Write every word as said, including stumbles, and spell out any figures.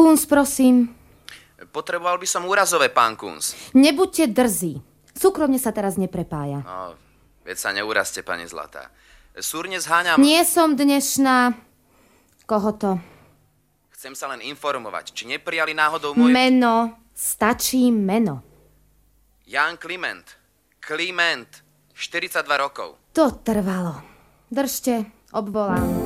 Kunz, prosím. Potreboval by som úrazové, pán Kunz. Nebuďte drzí. Súkromne sa teraz neprepája. No, veď sa neurazte, pani Zlatá. Súrne zháňam... Nie som dnešná... Koho to? Chcem sa len informovať, či neprijali náhodou moje... Meno. Stačí meno. Jan Kliment. Kliment. štyridsaťdva rokov. To trvalo. Držte, obvolám.